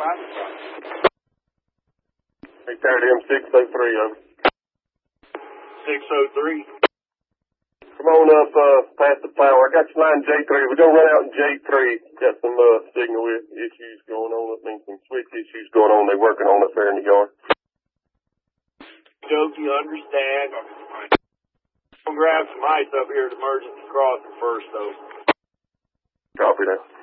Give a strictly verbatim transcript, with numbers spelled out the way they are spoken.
Hey, Saturday, I'm six oh three, over. six oh three. Come on up, uh, past the power. I got your line J three. We're gonna run out in J three. Got some, uh, signal issues going on. I mean, some switch issues going on. They're working on up there in the yard. Joke, you understand. I'm gonna grab some ice up here at the emergency crossing first, though. Copy that.